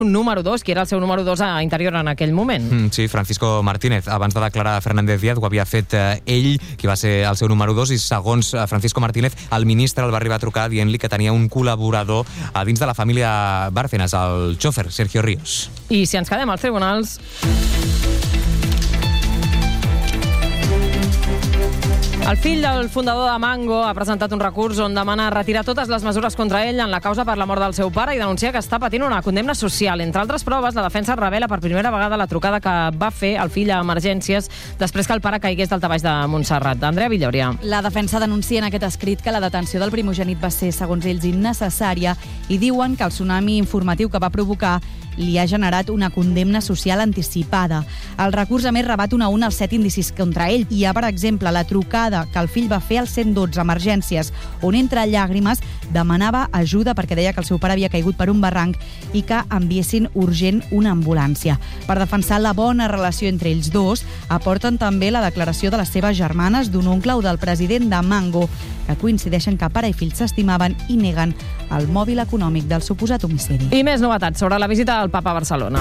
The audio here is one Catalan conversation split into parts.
número 2, qui era el seu número 2 a Interior en aquell moment. Sí, Francisco Martínez. Abans de declarar Fernández Díaz ho havia fet ell, qui va ser el seu número 2, i segons Francisco Martínez, el ministre el va arribar a trucar dient-li que tenia un col·laborador a dins de la família Bárcenas, el xòfer Sergio Ríos. I si ens quedem als tribunals... El fill del fundador de Mango ha presentat un recurs on demana retirar totes les mesures contra ell en la causa per la mort del seu pare i denuncia que està patint una condemna social. Entre altres proves, la defensa revela per primera vegada la trucada que va fer el fill a emergències després que el pare caigués del baix de Montserrat. Andrea Villòria. La defensa denuncia en aquest escrit que la detenció del primogènit va ser, segons ells, innecessària i diuen que el tsunami informatiu que va provocar li ha generat una condemna social anticipada. El recurs, a més, rebat 1 a 1 els 7 indicis contra ell. Hi ha, per exemple, la trucada que el fill va fer al 112 emergències, on entre llàgrimes demanava ajuda perquè deia que el seu pare havia caigut per un barranc i que enviessin urgent una ambulància. Per defensar la bona relació entre ells dos, aporten també la declaració de les seves germanes, d'un oncle o del president de Mango, que coincideixen que pare i fill s'estimaven i neguen el mòbil econòmic del suposat homicidi. I més novetats sobre la visita del Papa a Barcelona.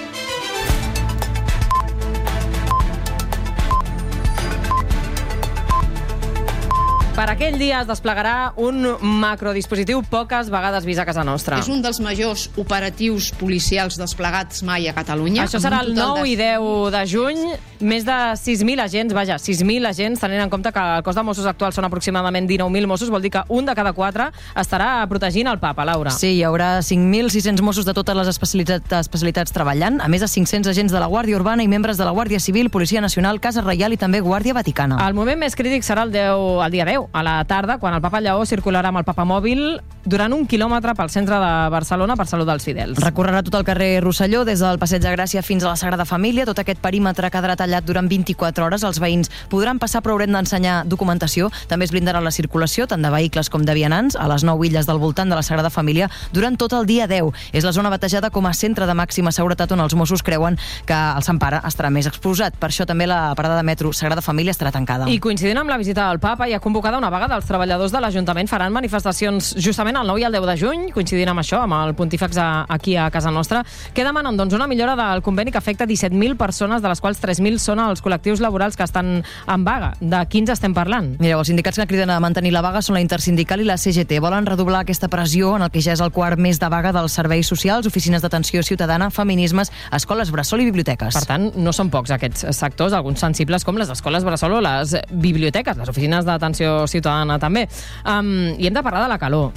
Per aquell dia es desplegarà un macrodispositiu poques vegades vist a casa nostra. És un dels majors operatius policials desplegats mai a Catalunya. Això serà el 9 i 10 de juny. Més de 6.000 agents, 6.000 agents, tenint en compte que el cos de Mossos actual són aproximadament 19.000 Mossos, vol dir que un de cada 4 estarà protegint el Papa, Laura. Sí, hi haurà 5.600 Mossos de totes les especialitats treballant, a més de 500 agents de la Guàrdia Urbana i membres de la Guàrdia Civil, Policia Nacional, Casa Reial i també Guàrdia Vaticana. El moment més crític serà el dia 10, a la tarda, quan el Papa Lleó circularà amb el papamòbil durant 1 quilòmetre pel centre de Barcelona per saludar els fidels. Recorrerà tot el carrer Rosselló, des del Passeig de Gràcia fins a la Sagrada Família. Tot aquest perímetre quedarà tallat durant 24 hores. Els veïns podran passar, però haurem d'ensenyar documentació. També es blindarà la circulació, tant de vehicles com de vianants, a les 9 illes del voltant de la Sagrada Família durant tot el dia 10. És la zona batejada com a centre de màxima seguretat, on els Mossos creuen que el Sant Pare estarà més exposat. Per això també la parada de metro Sagrada Família estarà tancada. I coincidint amb la visita del Papa, hi ha convocada una vaga dels treballadors de l'Ajuntament. Faran manifestacions justament el 9 i el 10 de juny, coincidint amb això, amb el pontífex aquí a casa nostra. Què demanen? Doncs una millora del conveni que afecta 17.000 persones, de les quals 3.000 són els col·lectius laborals que estan en vaga. De quins estem parlant? Mireu, els sindicats que criden a mantenir la vaga són la Intersindical i la CGT. Volen redoblar aquesta pressió en el que ja és el quart mes de vaga dels serveis socials, oficines d'atenció ciutadana, feminismes, escoles bressol i biblioteques. Per tant, no són pocs aquests sectors, alguns sensibles com les escoles bressol o les biblioteques, les oficines d'atenció ciutadana també. I hem de parlar de la calor.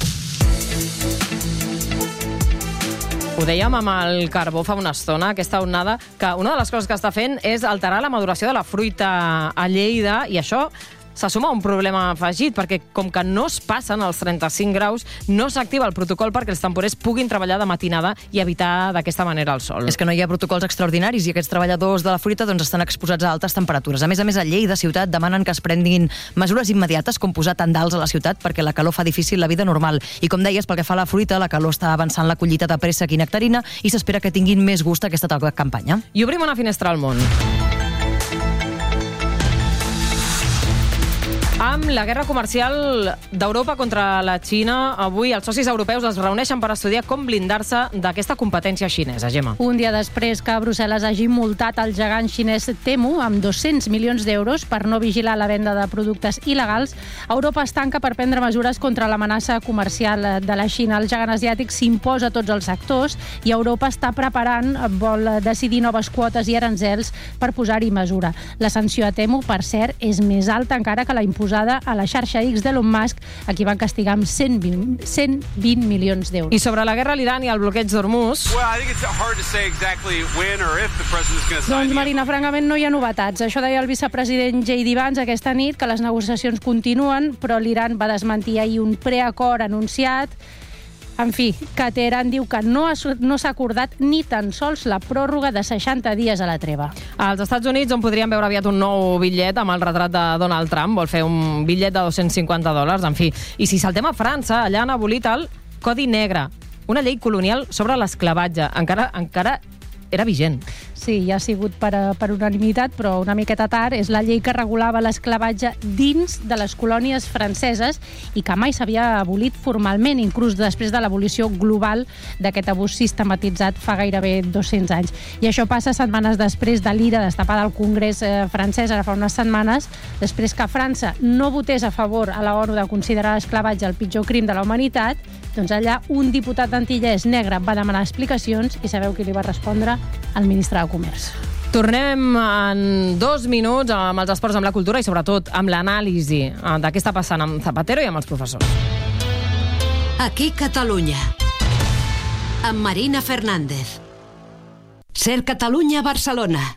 Ho dèiem amb el carbó fa una estona, aquesta onada, que una de les coses que està fent és alterar la maduració de la fruita a Lleida, i això se suma un problema afegit, perquè com que no es passen els 35 graus, no s'activa el protocol perquè els temporers puguin treballar de matinada i evitar d'aquesta manera el sol. És que no hi ha protocols extraordinaris i aquests treballadors de la fruita estan exposats a altes temperatures. A més, a Lleida ciutat demanen que es prenguin mesures immediates, com posar tendals a la ciutat, perquè la calor fa difícil la vida normal. I com deies, pel que fa a la fruita, la calor està avançant la collita de préssec i nectarina i s'espera que tinguin més gust aquesta campanya. I obrim una finestra al món. Amb la guerra comercial d'Europa contra la Xina, avui els socis europeus es reuneixen per estudiar com blindar-se d'aquesta competència xinesa. Gemma. Un dia després que Brussel·les hagi multat el gegant xinès Temu amb 200 milions d'euros per no vigilar la venda de productes il·legals, Europa es tanca per prendre mesures contra l'amenaça comercial de la Xina. El gegant asiàtic s'imposa a tots els sectors i Europa està preparant, vol decidir noves quotes i aranzels per posar-hi mesura. La sanció a Temu, per cert, és més alta encara que la imposada a la xarxa X d'Elon Musk, a qui van castigar amb 120 milions d'euros. I sobre la guerra a l'Iran i el bloqueig d'Hormuz... Doncs, Marina, francament no hi ha novetats. Això deia el vicepresident J.D. Vance aquesta nit, que les negociacions continuen, però l'Iran va desmentir ahir un preacord anunciat. En fi, que Teheran diu que no s'ha acordat ni tan sols la pròrroga de 60 dies a la treva. Als Estats Units, on podríem veure aviat un nou bitllet amb el retrat de Donald Trump, vol fer un bitllet de $250, en fi. I si saltem a França, allà han abolit el Codi Negre, una llei colonial sobre l'esclavatge. Encara era vigent. sí, ja ha sigut per unanimitat, però una miqueta tard, és la llei que regulava l'esclavatge dins de les colònies franceses i que mai s'havia abolit formalment, inclús després de l'abolició global d'aquest abús sistematitzat fa gairebé 200 anys. I això passa setmanes després de l'ira destapada al Congrés francès, ara fa unes setmanes, després que França no votés a favor a la ONU de considerar l'esclavatge el pitjor crim de la humanitat, doncs allà un diputat antillès negre va demanar explicacions i sabeu qui li va respondre? El ministre de Comerç. Tornem en 2 minuts amb els esports, amb la cultura i sobretot amb l'anàlisi de què està passant amb Zapatero i amb els professors. Aquí Catalunya, amb Marina Fernández. Ser Catalunya, Barcelona.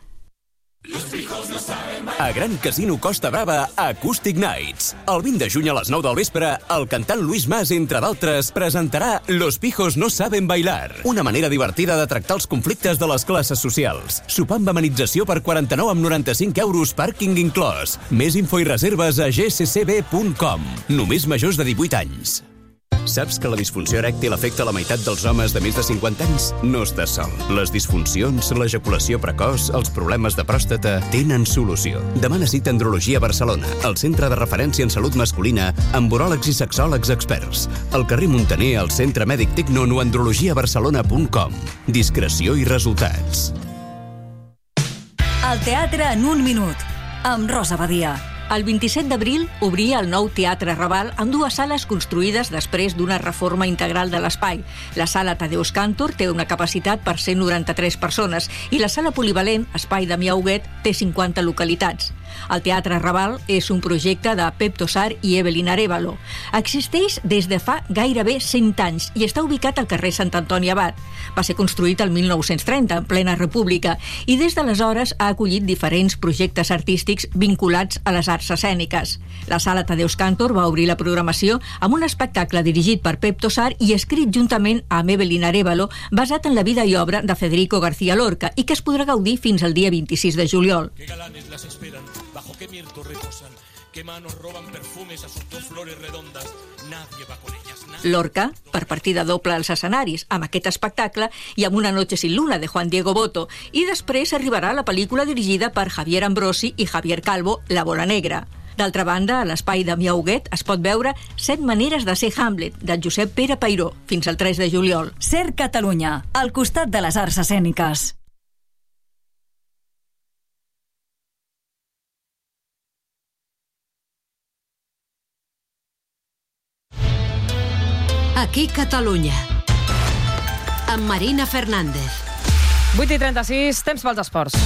A Gran Casino Costa Brava, Acoustic Nights. El 20 de juny a les 9 del vespre, el cantant Luis Mas, entre d'altres, presentarà Los pijos no saben bailar, una manera divertida de tractar els conflictes de les classes socials. Sopar amb amenització per 49,95 euros, pàrquing inclòs. Més info i reserves a gccb.com. Només majors de 18 anys. Saps que la disfunció erèctil afecta la meitat dels homes de més de 50 anys? No estàs sol. Les disfuncions, l'ejaculació precoç, els problemes de pròstata tenen solució. Demana cita a Andrologia Barcelona, el centre de referència en salut masculina, amb uròlegs i sexòlegs experts. Al carrer Montaner, al Centre Mèdic Tecnon o andrologiabarcelona.com. Discreció i resultats. El teatre en un minut, amb Rosa Badia. El 27 d'abril obria el nou Teatre Raval amb 2 sales construïdes després d'una reforma integral de l'espai. La sala Tadeusz Kantor té una capacitat per 193 persones i la sala polivalent, Espai Damià Huguet, té 50 localitats. El Teatre Raval és un projecte de Pep Tossar i Evelyn Arévalo. Existeix des de fa gairebé 100 anys i està ubicat al carrer Sant Antoni Abat. Va ser construït el 1930, en plena república, i des d'aleshores ha acollit diferents projectes artístics vinculats a les arts escèniques. La sala Tadeusz Kantor va obrir la programació amb un espectacle dirigit per Pep Tossar i escrit juntament amb Evelyn Arévalo, basat en la vida i obra de Federico García Lorca i que es podrà gaudir fins al dia 26 de juliol. Bajo qué mirto reposan, qué manos roban perfumes a sus 2 flores redondas. Nadie va con ellas. Lorca, per partida doble als escenaris, amb aquest espectacle i amb Una noche sin luna, de Juan Diego Boto, i després arribarà la pel·lícula dirigida per Javier Ambrosi i Javier Calvo, La bola negra. D'altra banda, a l'Espai Damià Huguet es pot veure 7 maneres de ser Hamlet, de Josep Pere Peiró, fins al 3 de juliol. Ser Catalunya, al costat de les arts escèniques. Aquí Catalunya, amb Marina Fernández. 8:36, temps pels esports.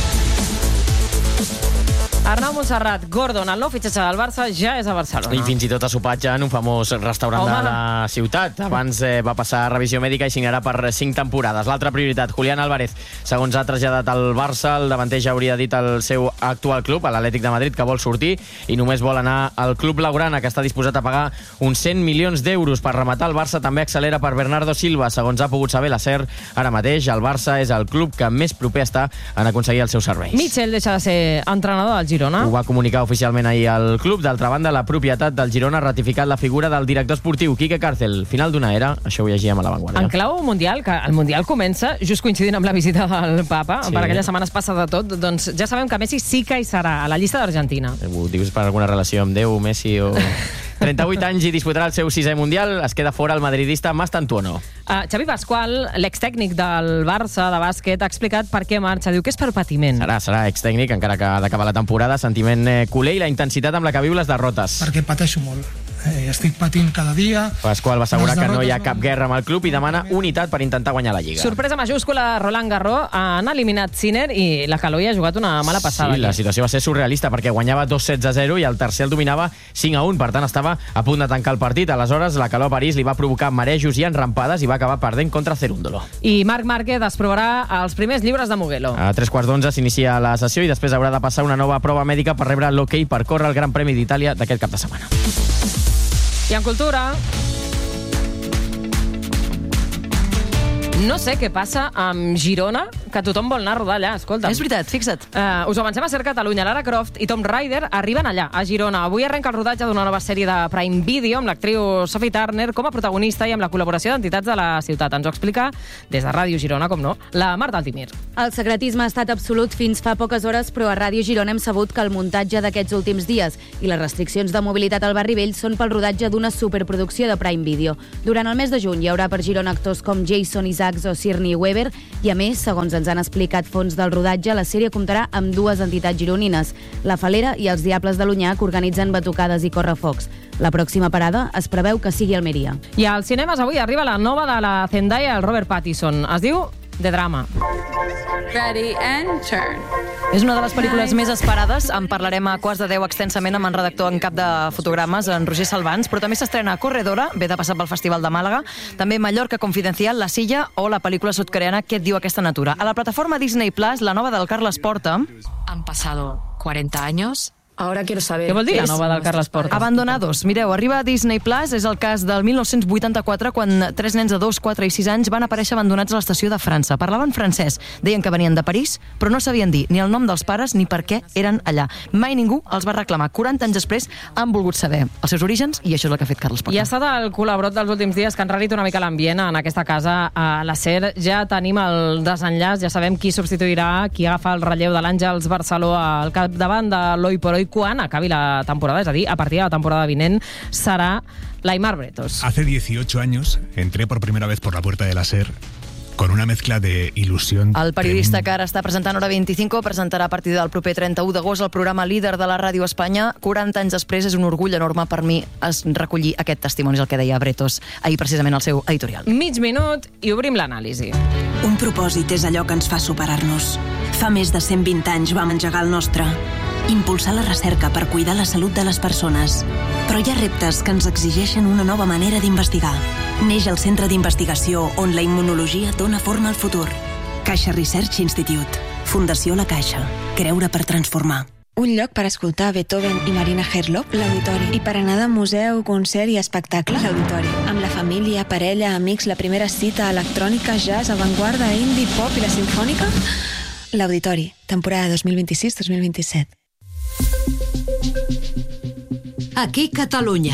Arnau Montserrat, Gordon, el nou fitxatge del Barça ja és a Barcelona. I fins i tot a sopatge en un famós restaurant de la ciutat. Abans va passar revisió mèdica i signarà per 5 temporades. L'altra prioritat, Julián Álvarez. Segons ha traslladat el Barça, el davanter ja hauria dit al seu actual club, a l'Atlètic de Madrid, que vol sortir i només vol anar al club blaugrana, que està disposat a pagar uns 100 milions d'euros. Per rematar, el Barça també accelera per Bernardo Silva. Segons ha pogut saber la SER, ara mateix el Barça és el club que més proper està en aconseguir els seus serveis. Mitchell deixa de ser entrenador del Girona. Ho va comunicar oficialment ahir al club. D'altra banda, la propietat del Girona ha ratificat la figura del director esportiu, Quique Cárcel. Final d'una era, això ho llegíem a La Vanguardia. En clau mundial, que el mundial comença just coincidint amb la visita del papa, per aquelles setmanes passa de tot, doncs ja sabem que Messi sí que hi serà a la llista d'Argentina. Ho dius per alguna relació amb Déu, Messi o... 38 anys i disputarà el seu 6è mundial. Es queda fora el madridista Mastantuono. Xavi Pasqual, l'extècnic del Barça de bàsquet, ha explicat per què marxa. Diu que és per patiment. Serà extècnic, encara que ha d'acabar la temporada. Sentiment culer i la intensitat amb la que viu les derrotes. Perquè pateixo molt. Estic patint cada dia. Pasqual va assegurar que no hi ha cap guerra amb el club i demana unitat per intentar guanyar la Lliga. Sorpresa majúscula, Roland Garros. Han eliminat Sinner i la Caloi ha jugat una mala passada. Sí, la situació va ser surrealista perquè guanyava 2-16-0 i el tercer el dominava 5-1. Per tant, estava a punt de tancar el partit. Aleshores, la calor a París li va provocar marejos i enrampades i va acabar perdent contra Cerúndolo. I Marc Márquez es provarà els primers llibres de Mugello. A 3:15 s'inicia la sessió i després haurà de passar una nova prova mèdica per rebre l'hoquei per córrer el Gran Premi d'Itàlia d'aquest cap de setmana. I en cultura... No sé què passa amb Girona, que tothom vol anar a rodar allà, escolta. És veritat, fixa't. Us ho avancem a Ser Catalunya. Lara Croft i Tom Ryder arriben allà, a Girona. Avui arrenca el rodatge d'una nova sèrie de Prime Video amb l'actriu Sophie Turner com a protagonista i amb la col·laboració d'entitats de la ciutat. Ens ho explica des de Ràdio Girona, com no, la Marta Altimir. El secretisme ha estat absolut fins fa poques hores, però a Ràdio Girona hem sabut que el muntatge d'aquests últims dies i les restriccions de mobilitat al Barri Vell són pel rodatge d'una superproducció de Prime Video. Durant el mes de juny hi haurà per Girona actors com Jason Isaacs o Sigourney Weaver i, a més, segons ens han explicat fons del rodatge, la sèrie comptarà amb dues entitats gironines, la Falera i els Diables de l'Onyar, que organitzen batucades i correfocs. La pròxima parada es preveu que sigui Almeria. I als cinemes avui arriba la nova de la Zendaya i el Robert Pattinson. Es diu The Drama. Ready and turn. És una de les pel·lícules més esperades. En parlarem a 9:15 extensament amb el redactor en cap de fotogrames, en Roger Salvans, però també s'estrena Corredora, ve de passar pel Festival de Màlaga, també Mallorca Confidencial, La Silla o la pel·lícula sud-coreana Què et diu aquesta natura. A la plataforma Disney Plus, la nova del Carles Porta. Han pasado 40 años. Ahora quiero saber... Què vol dir la nova del Carles Porta? Abandonados. Mireu, arriba a Disney Plus, és el cas del 1984, quan 3 nens de 2, 4 i 6 anys van aparèixer abandonats a l'estació de França. Parlaven francès, deien que venien de París, però no sabien dir ni el nom dels pares ni per què eren allà. Mai ningú els va reclamar. 40 anys després han volgut saber els seus orígens i això és el que ha fet Carles Porta. I ha estat el col·laborat dels últims dies que ha enrarit una mica l'ambient en aquesta casa a la SER. Ja tenim el desenllaç, ja sabem qui substituirà, qui agafa el relleu de l'Àngels Barceló al capdavant de l'Oi por Hoy quan acabi la temporada, és a dir, a partir de la temporada vinent serà l'Aimar Bretos. Hace 18 años entré por primera vez por la puerta de la SER con una mezcla de ilusión... El periodista que ara està presentant Hora 25 presentarà a partir del proper 31 d'agost el programa líder de la ràdio a Espanya. 40 anys després és un orgull enorme per mi recollir aquest testimoni, és el que deia Bretos ahir precisament al seu editorial. Mig minut i obrim l'anàlisi. Un propòsit és allò que ens fa superar-nos. Fa més de 120 anys vam engegar el nostre. Impulsar la recerca per cuidar la salut de les persones. Però hi ha reptes que ens exigeixen una nova manera d'investigar. Neix el Centre d'Investigació on la immunologia dona forma al futur. Caixa Research Institute. Fundació La Caixa. Creure per transformar. Un lloc per escoltar Beethoven i Marina Herlop, l'Auditori. I per anar de museu, concert i espectacle, l'Auditori. Amb la família, parella, amics, la primera cita, electrònica, jazz, avantguarda, indie, pop i la simfònica, l'Auditori. Temporada 2026-2027. Aquí Catalunya.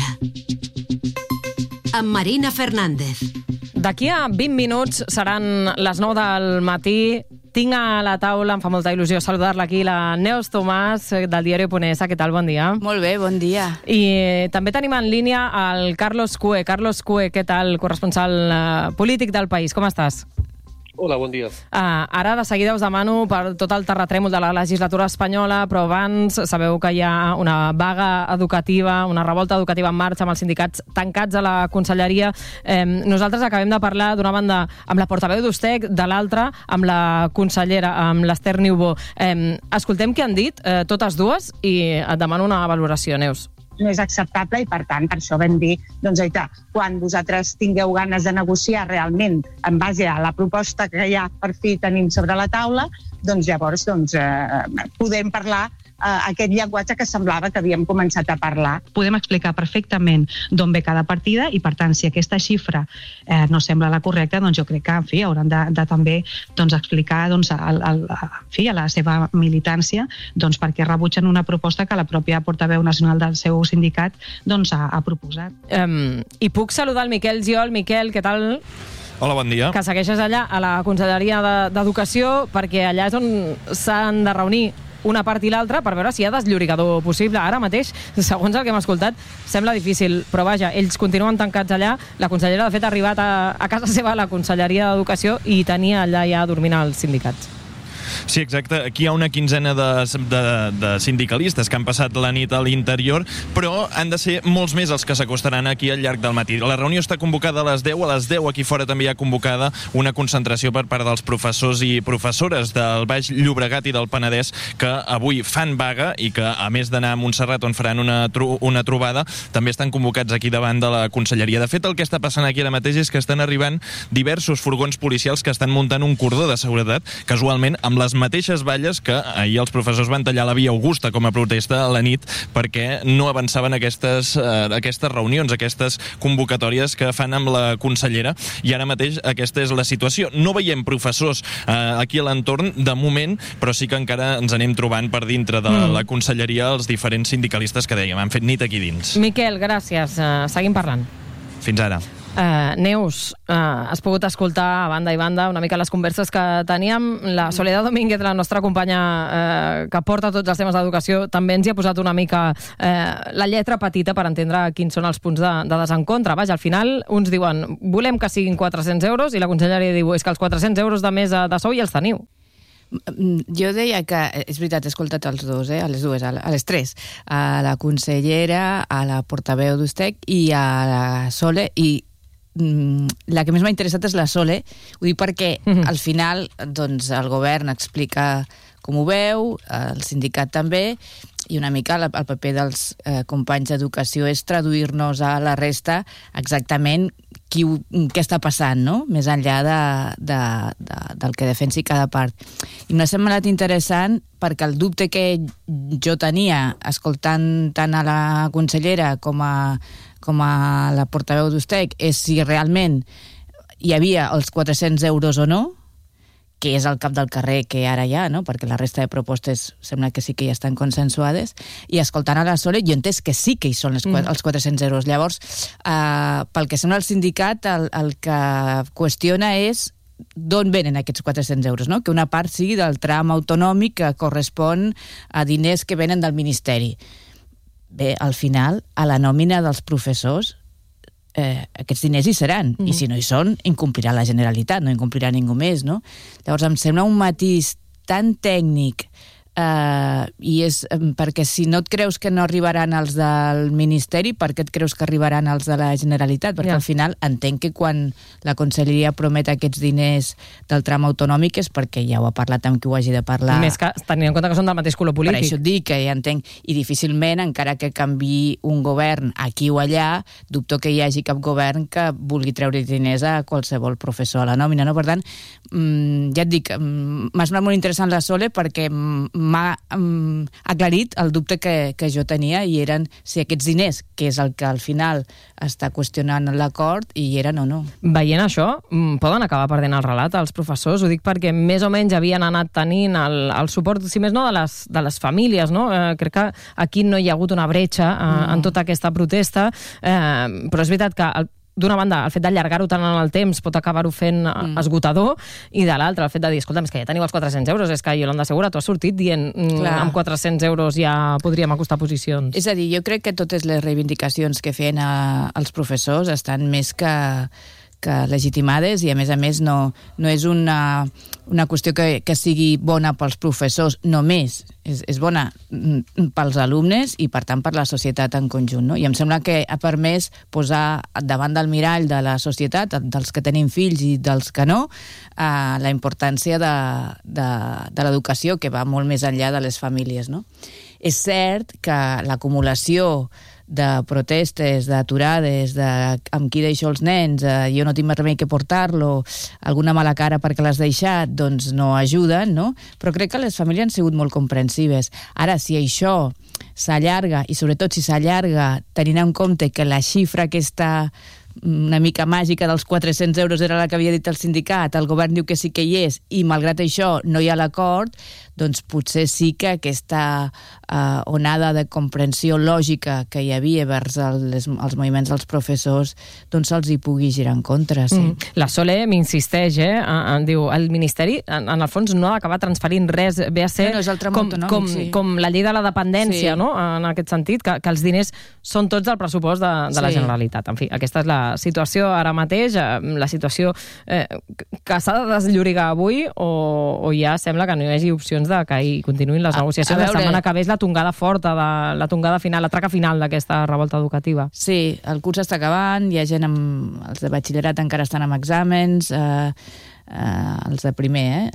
Amb Marina Fernández. D'aquí a 20 minuts seran les 9 del matí. Tinc a la taula, em fa molta il·lusió saludar-la aquí, la Neus Tomàs, del diari.es. Què tal? Bon dia. Molt bé, bon dia. I també tenim en línia el Carlos Cue. Carlos Cue, què tal? Corresponsal polític del País. Com estàs? Hola, bon dia. Ara de seguida us demano per tot el terratrèmol de la legislatura espanyola, però abans sabeu que hi ha una vaga educativa, una revolta educativa en marxa amb els sindicats tancats a la conselleria. Nosaltres acabem de parlar d'una banda amb la portaveu d'Ustec, de l'altra amb la consellera, amb l'Esther Niubó. Escoltem què han dit totes dues i et demano una valoració, Neus. No és acceptable i, per tant, per això vam dir, doncs, quan vosaltres tingueu ganes de negociar realment en base a la proposta que ja per fi tenim sobre la taula, doncs llavors podem parlar aquest llenguatge que semblava que havíem començat a parlar. Podem explicar perfectament d'on ve cada partida i, per tant, si aquesta xifra no sembla la correcta, doncs jo crec que, en fi, hauran de també explicar a la seva militància per què rebutgen una proposta que la pròpia portaveu nacional del seu sindicat ha proposat. I puc saludar el Miquel Giol. Miquel, què tal? Hola, bon dia. Que segueixes allà a la Conselleria d'Educació, perquè allà és on s'han de reunir una part i l'altra per veure si hi ha desllorigador possible. Ara mateix, segons el que hem escoltat, sembla difícil, però vaja, ells continuen tancats allà. La consellera, de fet, ha arribat a casa seva a la Conselleria d'Educació i tenia allà ja dormint els sindicats. Sí, exacte. Aquí hi ha una quinzena de sindicalistes que han passat la nit a l'interior, però han de ser molts més els que s'acostaran aquí al llarg del matí. La reunió està convocada a les 10. A les 10 aquí fora també hi ha convocada una concentració per part dels professors i professores del Baix Llobregat i del Penedès que avui fan vaga i que, a més d'anar a Montserrat on faran una trobada, també estan convocats aquí davant de la conselleria. De fet, el que està passant aquí ara mateix és que estan arribant diversos furgons policials que estan muntant un cordó de seguretat, casualment amb les les mateixes valles que ahir els professors van tallar la Via Augusta com a protesta a la nit perquè no avançaven aquestes reunions, aquestes convocatòries que fan amb la consellera, i ara mateix aquesta és la situació. No veiem professors aquí a l'entorn de moment, però sí que encara ens anem trobant per dintre de la conselleria els diferents sindicalistes que dèiem, han fet nit aquí dins. Miquel, gràcies. Seguim parlant. Fins ara. Neus, has pogut escoltar a banda i banda una mica les converses que teníem. La Soledad Domínguez, la nostra companya que porta tots els temes d'educació, també ens hi ha posat una mica la lletra petita per entendre quins són els punts de desencontre. Vaja, al final uns diuen volem que siguin 400 euros i la conselleria diu és que els 400 euros de més de sou ja els teniu. Jo deia que, és veritat, he escoltat els dos, a les dues, a les tres, a la consellera, a la portaveu d'Ustec i a la Sole, i la que més m'ha interessat és la Sole. Ho dic perquè al final doncs, el govern explica com ho veu, el sindicat també, i una mica el paper dels companys d'educació és traduir-nos a la resta exactament què està passant, no? Més enllà del que defensi cada part. I m'ha semblat interessant perquè el dubte que jo tenia escoltant tant a la consellera com a la portaveu d'Ustec és si realment hi havia els 400 euros o no, que és el cap del carrer que ara hi ha, no? Perquè la resta de propostes sembla que sí que ja estan consensuades, i escoltant a la Sole jo he entès que sí que hi són els 400 euros. Llavors, pel que sembla el sindicat, el que qüestiona és d'on venen aquests 400 euros, no? Que una part sigui del tram autonòmic que correspon a diners que venen del Ministeri. Bé, al final, a la nòmina dels professors, aquests diners hi seran, i si no hi són, incomplirà la Generalitat, no incomplirà ningú més, no? Llavors em sembla un matís tan tècnic, i és perquè si no et creus que no arribaran els del Ministeri, per què et creus que arribaran els de la Generalitat? Perquè al final entenc que quan la conselleria promet aquests diners del tram autonòmic és perquè ja ho ha parlat amb qui ho hagi de parlar. Més que tenint en compte que són del mateix color polític. Per això et dic que ja entenc, i difícilment, encara que canviï un govern aquí o allà, dubto que hi hagi cap govern que vulgui treure diners a qualsevol professor a la nòmina, no? Per tant, ja et dic, m'ha semblat molt interessant la Sole perquè m'ha aclarit el dubte que jo tenia, i eren si aquests diners, que és el que al final està qüestionant l'acord, hi eren o no. Veient això, poden acabar perdent el relat els professors? Ho dic perquè més o menys havien anat tenint el suport, si més no, de les famílies, no? Crec que aquí no hi ha hagut una bretxa en tota aquesta protesta, però és veritat que d'una banda, el fet d'allargar-ho tant en el temps pot acabar-ho fent esgotador, i de l'altra, el fet de dir, escolta'm, és que ja teniu els 400 euros, és que Yolanda Segura, tu has sortit dient amb 400 euros ja podríem acostar posicions. És a dir, jo crec que totes les reivindicacions que feien els professors estan més que legitimades, i a més no és una qüestió que sigui bona pels professors només, és bona pels alumnes i per tant per la societat en conjunt, no? I em sembla que ha permès posar davant del mirall de la societat, dels que tenim fills i dels que no, la importància de l'educació, que va molt més enllà de les famílies, no? És cert que l'acumulació de protestes, d'aturades, amb qui deixo els nens, jo no tinc més remei que portar-lo, alguna mala cara perquè l'has deixat, doncs no ajuden, no? Però crec que les famílies han sigut molt comprensives. Ara, si això s'allarga, i sobretot si s'allarga tenint en compte que la xifra aquesta una mica màgica dels 400 euros era la que havia dit el sindicat, el govern diu que sí que hi és, i malgrat això no hi ha l'acord, doncs potser sí que aquesta onada de comprensió lògica que hi havia vers els moviments dels professors doncs se'ls hi pugui girar en contra, sí. La Sole m'insisteix, diu, el Ministeri en el fons no ha d'acabar transferint res, ve a ser com la llei de la dependència, no? En aquest sentit, que els diners són tots del pressupost de la Generalitat. En fi, aquesta és la situació ara mateix, la situació que s'ha de desllorigar avui, o ja sembla que no hi hagi opcions de que hi continuïn les negociacions. La setmana que ve és la tongada forta, la tongada final, la traca final d'aquesta revolta educativa. Sí, el curs està acabant, hi ha gent els de batxillerat encara estan amb exàmens, els de primer,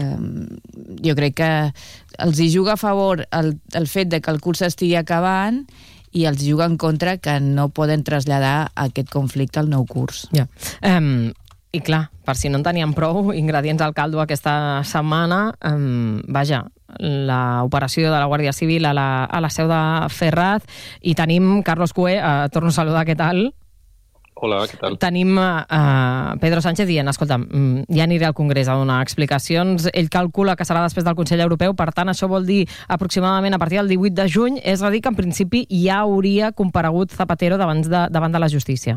jo crec que els hi juga a favor el fet de que el curs estigui acabant, i els juga en contra que no poden traslladar aquest conflicte al nou curs. I clar, per si no en teníem prou ingredients al caldo aquesta setmana, vaja, l'operació de la Guàrdia Civil a la seu de Ferraz, i tenim Carlos Cue, torno a saludar, què tal? Hola, què tal? Tenim Pedro Sánchez dient, escolta, ja aniré al Congrés a donar explicacions. Ell calcula que serà després del Consell Europeu, per tant, això vol dir aproximadament a partir del 18 de juny, és a dir que en principi ja hauria comparegut Zapatero davant de la justícia.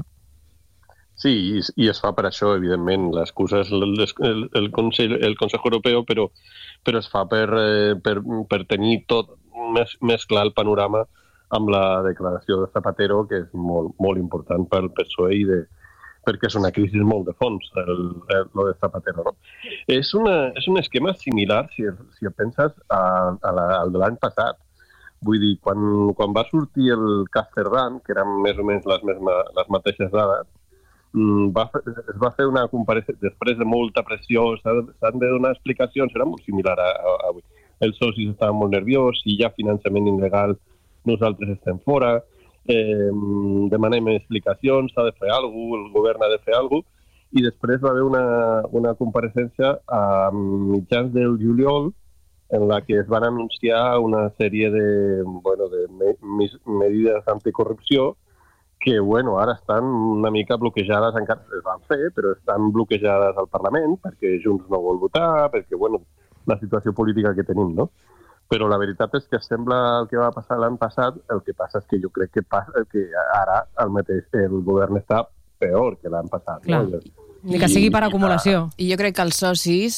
Sí, i es fa per això, evidentment. L'excusa és el Consejo Europeu, però es fa per tenir tot més clar el panorama amb la declaració de Zapatero, que és molt, molt important pel PSOE perquè és una crisi molt de fons, lo de Zapatero. No? És un esquema similar, si penses, al de l'any passat. Vull dir, quan va sortir el cas Ferran, que eren més o menys les mateixes dades, es va fer una compareixença, després de molta pressió, s'han de donar explicacions, era molt similar a avui. Els socis estaven molt nerviosos, i hi ha finançament il·legal, nosaltres estem fora, demanem explicacions, s'ha de fer alguna cosa, el govern ha de fer alguna cosa, i després va haver una compareixença a mitjans del juliol en la que es van anunciar una sèrie de medidas anticorrupció que, ara estan una mica bloquejades, encara es van fer, però estan bloquejades al Parlament, perquè Junts no vol votar, perquè, la situació política que tenim, no? Però la veritat és que sembla el que va passar l'any passat, el que passa és que jo crec que ara el govern està peor que l'any passat. Clar. No? Ni que sigui per acumulació. I jo crec que els socis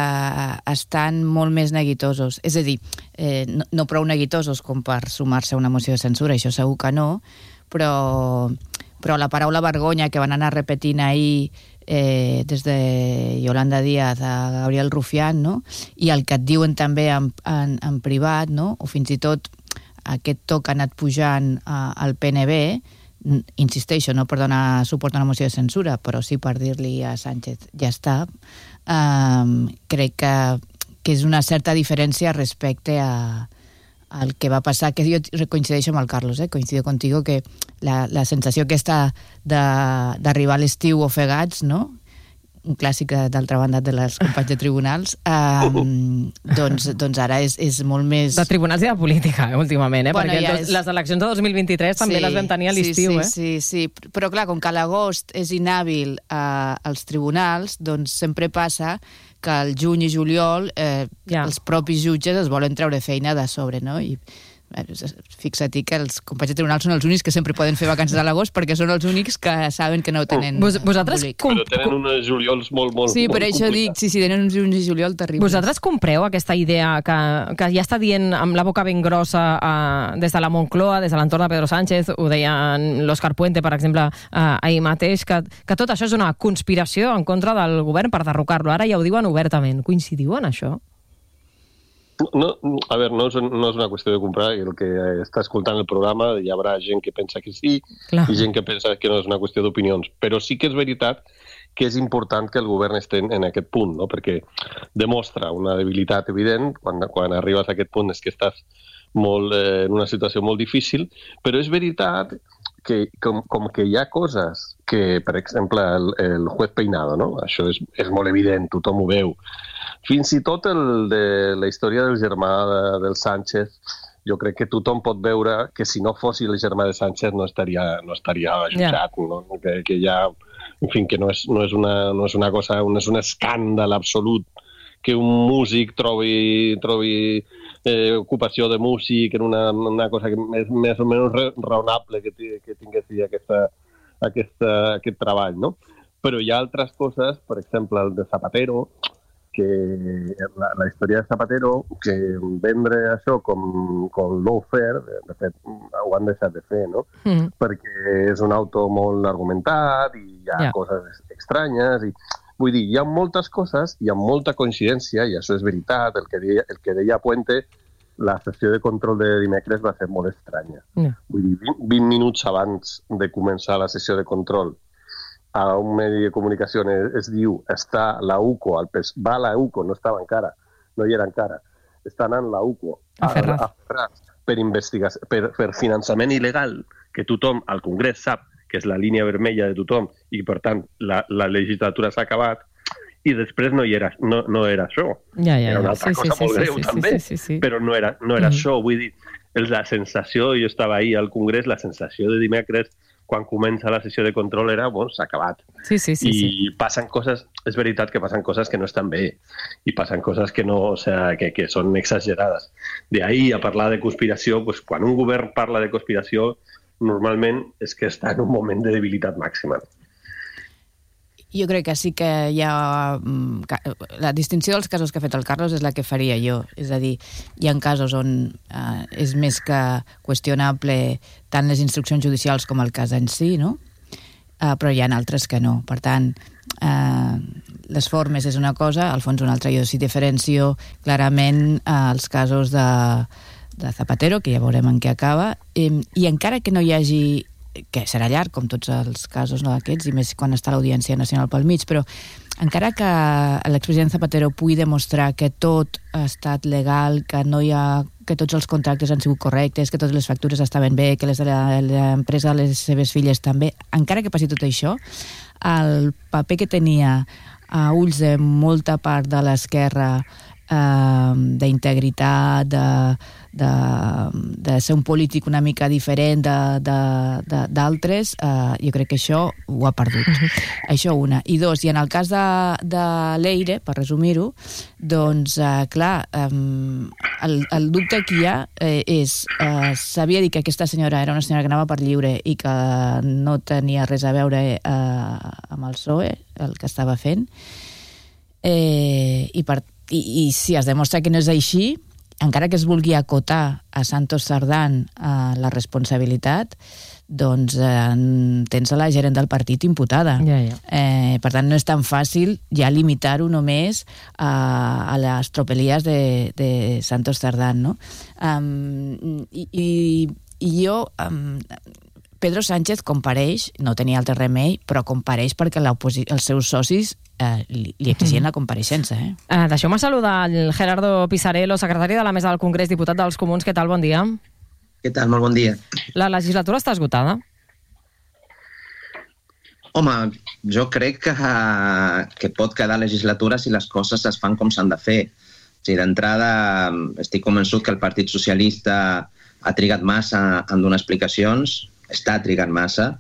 estan molt més neguitosos. És a dir, no prou neguitosos com per sumar-se a una moció de censura, això segur que no, però la paraula vergonya que van anar repetint ahir des de Yolanda Díaz a Gabriel Rufián, no? I el que et diuen també en privat, no? O fins i tot aquest to que ha anat pujant al PNB, insisteixo, no per donar suport a una moció de censura, però sí per dir-li a Sánchez ja està, crec que és una certa diferència respecte al que va passar, que jo coincideixo amb el Carlos, coincido contigo, que la sensació aquesta d'arribar a l'estiu ofegats, no? Un clàssic, d'altra banda, de les companys de tribunals, doncs ara és molt més... De tribunals i de política, últimament, perquè les eleccions de 2023 també les vam tenir a l'estiu, Sí, però clar, com que a l'agost és inhàbil als tribunals, doncs sempre passa que al juny i juliol els propis jutges es volen treure feina de sobre, no? I fixa't que els companys de tribunal són els únics que sempre poden fer vacances a l'agost perquè són els únics que saben que no ho tenen embolic. Però tenen uns juliols molt sí, per això dic, sí, tenen uns juny i juliol terribles. Vosaltres compreu aquesta idea que ja està dient amb la boca ben grossa des de la Moncloa, des de l'entorn de Pedro Sánchez, ho deien l'Òscar Puente, per exemple, ahir mateix, que tot això és una conspiració en contra del govern per derrocar-lo. Ara ja ho diuen obertament. Coincidiu en això? No, a veure, no és una qüestió de comprar, el que està escoltant el programa hi haurà gent que pensa que sí i gent que pensa que no és una qüestió d'opinions, però sí que és veritat que és important que el govern estigui en aquest punt, no? Perquè demostra una debilitat evident, quan arribes a aquest punt és que estàs en una situació molt difícil, però és veritat que com que hi ha coses que, per exemple, el juez Peinado, no? Això és molt evident, tothom ho veu. Fins i tot el de la història del germà del Sánchez, jo crec que tothom pot veure que si no fos el germà de Sánchez no estaria jutjat, no? Que ja, en fi, que no és una cosa, no és un escàndol absolut que un músic trobi ocupació de músic en una cosa que és més o menys raonable que tinguessi aquest treball, no? Però hi ha altres coses, per exemple, el de Zapatero, que la història de Zapatero, que vendre això com lawfare, de fet, ho han deixat de fer, no? Perquè és un auto molt argumentat i hi ha coses estranyes. Vull dir, hi ha moltes coses, hi ha molta coincidència, i això és veritat, el que deia Puente, la sessió de control de dimecres va ser molt estranya. Vull dir, 20 minuts abans de començar la sessió de control, a un medi de comunicació es diu, està la UCO, va a la UCO, no estava encara, no hi era encara, està anant la UCO a Ferraz per finançament il·legal, que tothom al Congrés sap que és la línia vermella de tothom, i per tant la legislatura s'ha acabat, i després no era això. Era una altra cosa molt greu, també, però no era això. Vull dir, la sensació, jo estava ahir al Congrés, la sensació de dimecres, quan comença la sessió de control, era, bueno, s'ha acabat. I passen coses, és veritat que passen coses que no estan bé, i passen coses que no, o sea, que són exagerades. D'ahir a parlar de conspiració, pues, quan un govern parla de conspiració, normalment és que està en un moment de debilitat màxima. Jo crec que sí que hi ha... La distinció dels casos que ha fet el Carlos és la que faria jo. És a dir, hi ha casos on és més que qüestionable tant les instruccions judicials com el cas en si, no? Però hi ha altres que no. Per tant, les formes és una cosa, al fons una altra. Jo sí diferencio clarament els casos de Zapatero, que ja veurem en què acaba, i encara que no hi hagi... que serà llarg, com tots els casos d'aquests, i més quan està l'Audiència Nacional pel mig, però encara que l'expresident Zapatero pugui demostrar que tot ha estat legal, que no hi ha, que tots els contractes han sigut correctes, que totes les factures estaven bé, que les de l'empresa, les seves filles també, encara que passi tot això, el paper que tenia a ulls de molta part de l'esquerra d'integritat, de ser un polític una mica diferent d'altres, jo crec que això ho ha perdut. Això una. I dos, i en el cas de Leire, per resumir-ho, doncs, clar, el dubte que hi ha és, s'havia dit que aquesta senyora era una senyora que anava per lliure i que no tenia res a veure amb el PSOE, el que estava fent, i si es demostra que no és així, encara que es vulgui acotar a Santos Cerdán la responsabilitat, doncs tens a la gerent del partit imputada. Per tant, no és tan fàcil ja limitar-ho només a les tropelies de Santos Cerdán, no? I jo... Pedro Sánchez compareix, no tenia altre remei, però compareix perquè els seus socis li exigien la compareixença. Deixeu-me saludar el Gerardo Pisarello, secretari de la Mesa del Congrés, diputat dels Comuns. Què tal? Bon dia. Què tal? Molt bon dia. La legislatura està esgotada? Home, jo crec que pot quedar legislatura si les coses es fan com s'han de fer. D'entrada, estic convençut que el Partit Socialista ha trigat massa en donar explicacions, està trigant massa,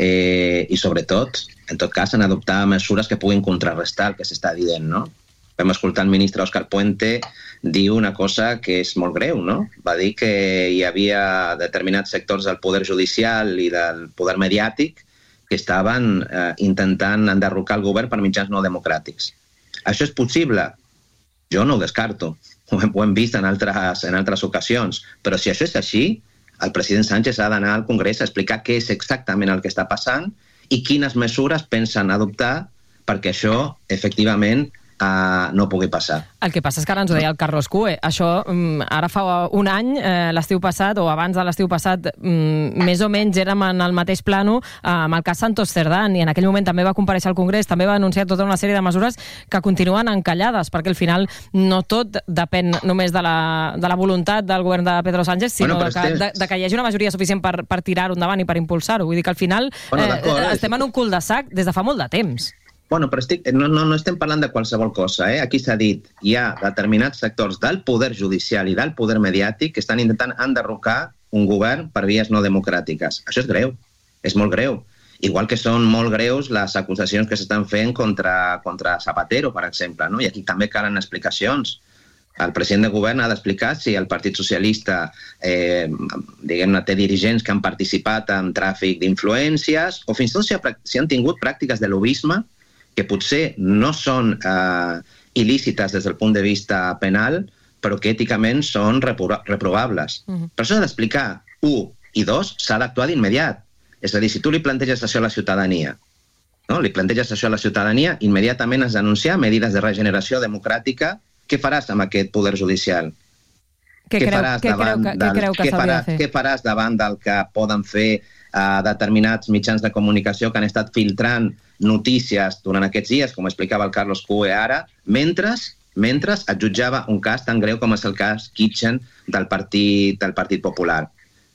i sobretot, en tot cas, en adoptar mesures que puguin contrarrestar el que s'està dient, no? Vam escoltar el ministre Òscar Puente dir una cosa que és molt greu, no? Va dir que hi havia determinats sectors del poder judicial i del poder mediàtic que estaven intentant enderrocar el govern per mitjans no democràtics. Això és possible? Jo no ho descarto. Ho hem vist en altres ocasions. Però si això és així, el president Sánchez ha d'anar al Congrés a explicar què és exactament el que està passant i quines mesures pensen adoptar perquè això, efectivament, no pugui passar. El que passa és que ara ens ho deia el Carlos Cue. Això ara fa un any, l'estiu passat, o abans de l'estiu passat, més o menys érem en el mateix plano amb el cas Santos Cerdán, i en aquell moment també va comparèixer al Congrés, també va anunciar tota una sèrie de mesures que continuen encallades, perquè al final no tot depèn només de la voluntat del govern de Pedro Sánchez, sinó de que hi hagi una majoria suficient per tirar-ho endavant i per impulsar-ho. Vull dir que al final estem en un cul de sac des de fa molt de temps. Bueno, però no estem parlant de qualsevol cosa. Aquí s'ha dit, hi ha determinats sectors del poder judicial i del poder mediàtic que estan intentant enderrocar un govern per vies no democràtiques. Això és greu, és molt greu. Igual que són molt greus les acusacions que s'estan fent contra Zapatero, per exemple, no? I aquí també calen explicacions. El president de govern ha d'explicar si el Partit Socialista diguem-ne, té dirigents que han participat en tràfic d'influències o fins i tot si han tingut pràctiques de lobisme que potser no són il·lícites des del punt de vista penal, però que èticament són reprovables. Per això s'ha d'explicar, 1, i 2, s'ha d'actuar d'immediat. És a dir, si tu li planteges això a la ciutadania, li planteges això a la ciutadania, immediatament has d'anunciar mesures de regeneració democràtica. Què faràs amb aquest poder judicial? Què faràs davant del que poden fer determinats mitjans de comunicació que han estat filtrant notícies durant aquests dies, com explicava el Carlos Cue ara, mentre es jutjava un cas tan greu com és el cas Kitchen del Partit Popular.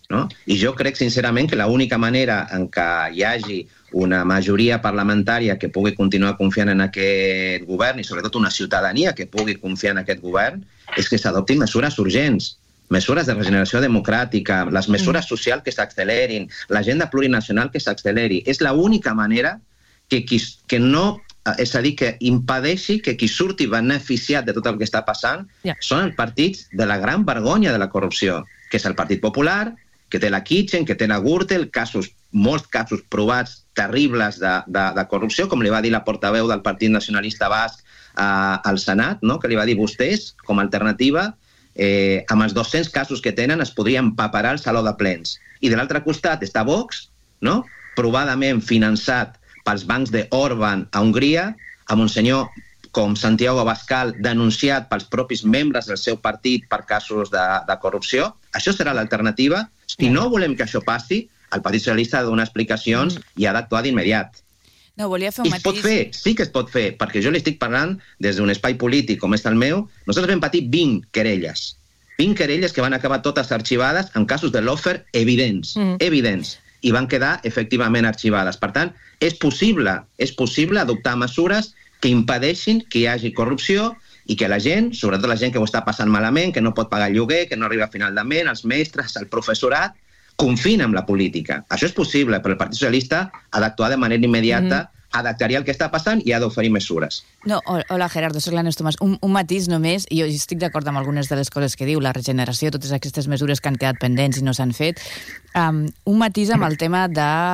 no? I jo crec, sincerament, que l'única manera en què hi hagi una majoria parlamentària que pugui continuar confiant en aquest govern i sobretot una ciutadania que pugui confiar en aquest govern és que s'adoptin mesures urgents, mesures de regeneració democràtica, les mesures socials que s'accelerin, l'agenda plurinacional que s'acceleri. És l'única manera que no... És a dir, que impedeixi que qui surti beneficiat de tot el que està passant són els partits de la gran vergonya de la corrupció, que és el Partit Popular, que té la Kitchen, que té la Gürtel, molts casos provats terribles de corrupció, com li va dir la portaveu del Partit Nacionalista Basc al Senat, que li va dir vostès, com a alternativa, amb els 200 casos que tenen es podria empaperar el saló de plens. I de l'altre costat està Vox, provadament finançat pels bancs d'Orban a Hongria, amb un senyor com Santiago Abascal denunciat pels propis membres del seu partit per casos de corrupció. Això serà l'alternativa. Si no volem que això passi, el Partit Socialista ha de donar explicacions i ha d'actuar d'immediat. No, volia fer un matís. I es pot fer, sí que es pot fer, perquè jo li estic parlant des d'un espai polític com és el meu. Nosaltres vam patir 20 querelles. 20 querelles que van acabar totes arxivades en casos de lawfare evidents, i van quedar efectivament arxivades. Per tant, és possible adoptar mesures que impedeixin que hi hagi corrupció i que la gent, sobretot la gent que ho està passant malament, que no pot pagar el lloguer, que no arriba a final de mes, els mestres, el professorat, confien en la política. Això és possible, però el Partit Socialista ha d'actuar de manera immediata, ha d'aclarir el que està passant i ha d'oferir mesures. No, hola Gerardo, soc l'Anes Tomàs. Un matís només, i jo estic d'acord amb algunes de les coses que diu, la regeneració, totes aquestes mesures que han quedat pendents i no s'han fet. Un matís amb el tema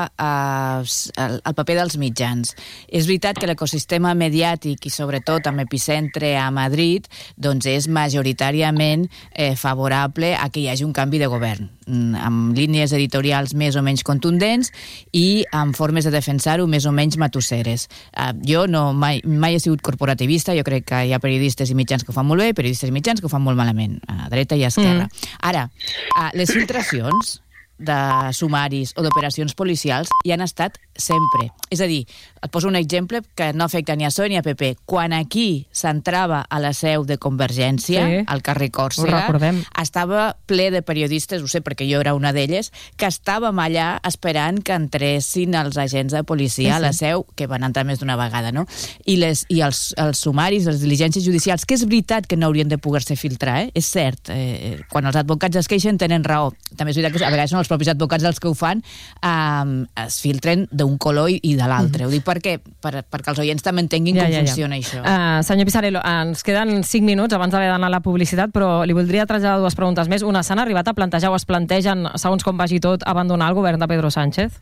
el paper dels mitjans. És veritat que l'ecosistema mediàtic i sobretot amb epicentre a Madrid doncs és majoritàriament favorable a que hi hagi un canvi de govern, amb línies editorials més o menys contundents i amb formes de defensar-ho més o menys matusseres. Jo mai he sigut corporativista, jo crec que hi ha periodistes i mitjans que ho fan molt bé i periodistes i mitjans que ho fan molt malament, a dreta i a esquerra. Ara, les filtracions de sumaris o d'operacions policials hi han estat sempre. És a dir, et poso un exemple que no afecta ni a PSOE ni a PP. Quan aquí s'entrava a la seu de Convergència, al carrer Còrsega, estava ple de periodistes, ho sé perquè jo era una d'elles, que estàvem allà esperant que entressin els agents de policia a la seu, que van entrar més d'una vegada, no? I els sumaris, les diligències judicials, que és veritat que no haurien de poder-se filtrar, és cert. Quan els advocats es queixen tenen raó. També és veritat que a vegades són els propis advocats els que ho fan, es filtren d'un color i de l'altre. Ho dic perquè els oients també entenguin com funciona això. Senyor Pisarello, ens queden 5 minuts abans d'haver d'anar a la publicitat, però li voldria traslladar 2 preguntes més. Una, s'han arribat a plantejar o es plantegen, segons com vagi tot, abandonar el govern de Pedro Sánchez?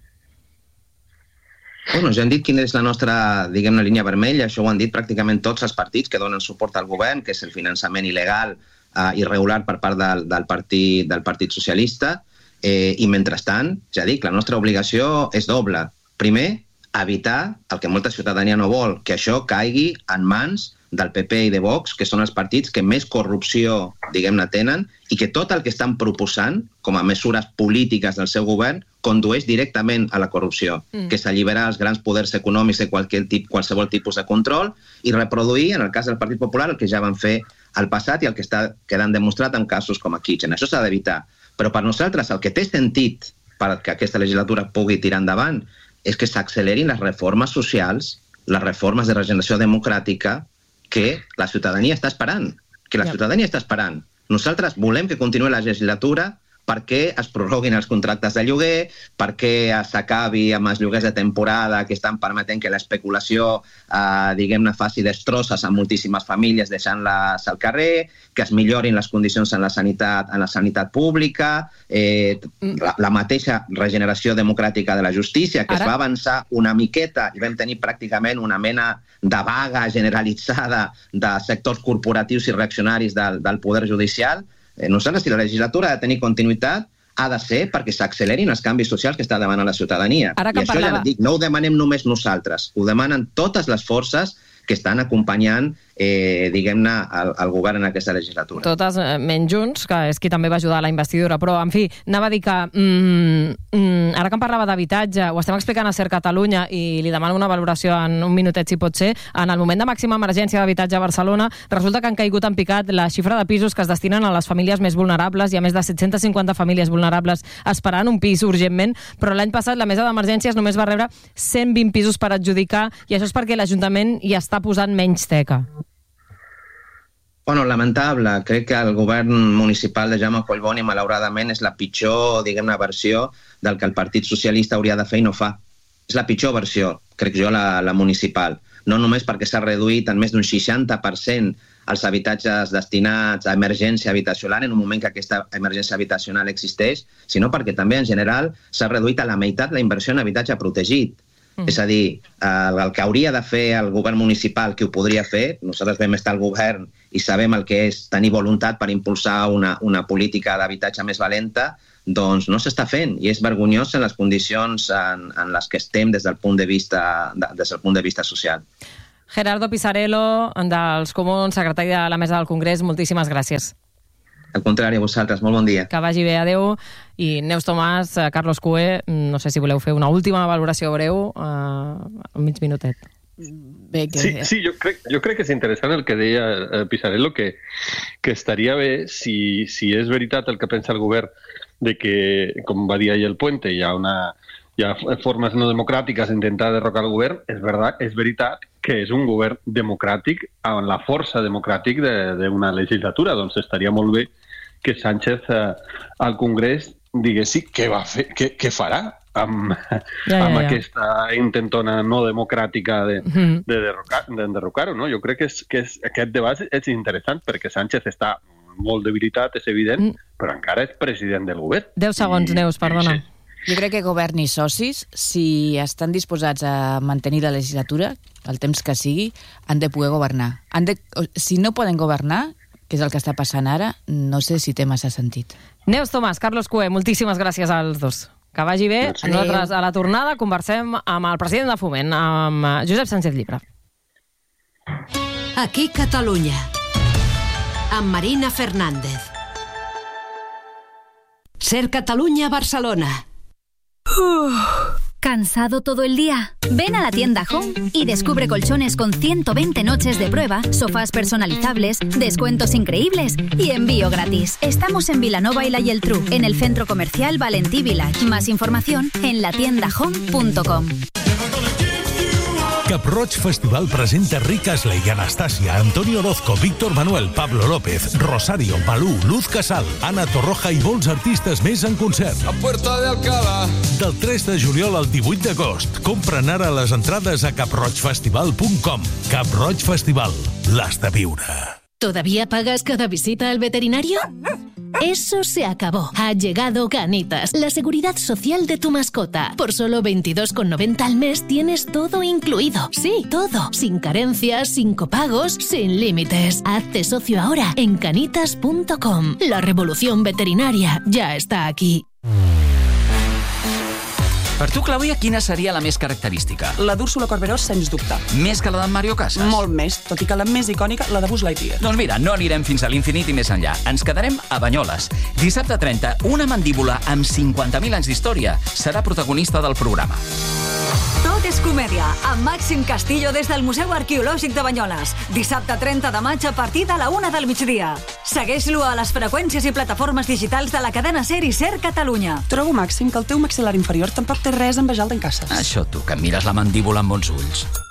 Bueno, ja han dit quina és la nostra, diguem-ne, línia vermella. Això ho han dit pràcticament tots els partits que donen suport al govern, que és el finançament il·legal irregular per part del Partit Socialista. I mentrestant, ja dic, la nostra obligació és doble. Primer, evitar el que molta ciutadania no vol, que això caigui en mans del PP i de Vox, que són els partits que més corrupció, diguem-ne, tenen, i que tot el que estan proposant, com a mesures polítiques del seu govern, condueix directament a la corrupció, que s'alliberar els grans poders econòmics de qualsevol tipus de control i reproduir, en el cas del Partit Popular, el que ja van fer al passat i el que està quedant demostrat en casos com a Kitchen. Això s'ha d'evitar. Però per nosaltres el que té sentit perquè aquesta legislatura pugui tirar endavant és que s'accelerin les reformes socials, les reformes de regeneració democràtica que la ciutadania està esperant. Nosaltres volem que continuï la legislatura perquè es prorroguin els contractes de lloguer, perquè s'acabi amb els lloguers de temporada que estan permetent que l'especulació, diguem-ne, faci destrosses a moltíssimes famílies deixant-les al carrer, que es millorin les condicions en la sanitat pública, la mateixa regeneració democràtica de la justícia, que es va avançar una miqueta i vam tenir pràcticament una mena de vaga generalitzada de sectors corporatius i reaccionaris del poder judicial. Nosaltres, si la legislatura ha de tenir continuïtat, ha de ser perquè s'accelerin els canvis socials que està demanant la ciutadania. I això ja dic, no ho demanem només nosaltres, ho demanen totes les forces que estan acompanyant diguem-ne, el govern en aquesta legislatura. Totes menys Junts, que és qui també va ajudar a la investidura, però, en fi, anava a dir que ara que em parlava d'habitatge, ho estem explicant a Ser Catalunya i li demano una valoració en un minutet, si pot ser. En el moment de màxima emergència d'habitatge a Barcelona, resulta que han caigut en picat la xifra de pisos que es destinen a les famílies més vulnerables. Hi ha més de 750 famílies vulnerables esperant un pis urgentment, però l'any passat la mesa d'emergències només va rebre 120 pisos per adjudicar, i això és perquè l'Ajuntament hi està posant menys teca. Bueno, lamentable. Crec que el govern municipal de Jaume Collboni, malauradament, és la pitjor, diguem-ne, versió del que el Partit Socialista hauria de fer i no fa. És la pitjor versió, crec jo, la municipal. No només perquè s'ha reduït en més d'un 60% els habitatges destinats a emergència habitacional en un moment que aquesta emergència habitacional existeix, sinó perquè també, en general, s'ha reduït a la meitat la inversió en habitatge protegit. És a dir, el que hauria de fer el govern municipal, que ho podria fer, nosaltres vam estar al govern i sabem el que és tenir voluntat per impulsar una política d'habitatge més valenta, doncs no s'està fent, i és vergonyós en les condicions en les que estem des del punt de vista social. Gerardo Pisarello, dels Comuns, secretari de la Mesa del Congrés, moltíssimes gràcies. Al contrari, a vosaltres, molt bon dia. Que vagi bé, adeu. I Neus Tomàs, Carlos Cue, no sé si voleu fer una última valoració breu, un mig minutet. Sí, jo crec que és interessant el que deia Pisarello, que estaria bé, si és veritat el que pensa el govern, de que, com va dir ahir el Puente, hi ha formes no democràtiques d'intentar derrocar el govern. És veritat que és un govern democràtic amb la força democràtica d'una legislatura. Doncs estaria molt bé que Sánchez al Congrés diguessi què farà amb aquesta intentona no democràtica d'enderrocar-ho. No? Jo crec que aquest debat és interessant perquè Sánchez està molt debilitat, és evident, però encara és president del govern. 10 segons, Neus, perdona. Jo crec que govern i socis, si estan disposats a mantenir la legislatura, el temps que sigui, han de poder governar. Si no poden governar, que és el que està passant ara, no sé si té massa sentit. Neus Tomàs, Carlos Cue, moltíssimes gràcies als dos. Que vagi bé. Nosaltres a la tornada conversem amb el president de Foment, amb Josep Sánchez Llibre. Aquí Catalunya, amb Marina Fernández. Ser Catalunya, Barcelona. ¿Cansado todo el día? Ven a la tienda Home y descubre colchones con 120 noches de prueba, sofás personalizables, descuentos increíbles y envío gratis. Estamos en Vilanova y la Geltrú, en el centro comercial Valentí Village. Más información en latiendahome.com. Cap-roig Festival presenta Rick Astley i Anastàcia, Antonio Orozco, Víctor Manuel, Pablo López, Rosario, Malú, Luz Casal, Ana Torroja i molts artistes més en concert. A Puerta de Alcalá. Del 3 de juliol al 18 d'agost. Compren ara les entrades a caproigfestival.com. Cap-roig Festival. L'has de viure. ¿Todavía pagas cada visita al veterinario? Eso se acabó. Ha llegado Canitas, la seguridad social de tu mascota. Por solo 22,90 al mes tienes todo incluido. Sí, todo. Sin carencias, sin copagos, sin límites. Hazte socio ahora en canitas.com. La revolución veterinaria ya está aquí. Per tu, Clàudia, quina seria la més característica? La d'Úrsula Corberós, sens dubte. Més que la d'en Mario Casas? Molt més, tot i que la més icònica, la de Buzz Lightyear. Doncs mira, no anirem fins a l'infinit i més enllà. Ens quedarem a Banyoles. Dissabte 30, una mandíbula amb 50.000 anys d'història serà protagonista del programa. Tot és comèdia, amb Màxim Castillo des del Museu Arqueològic de Banyoles. Dissabte 30 de maig a partir de la 1 del migdia. Segueix-lo a les freqüències i plataformes digitals de la cadena SER i SER Catalunya. Trobo, Màxim, que el teu maxil·lar inferior tampoc té res a envejar el d'en Casas. Això tu, que em mires la mandíbula amb bons ulls.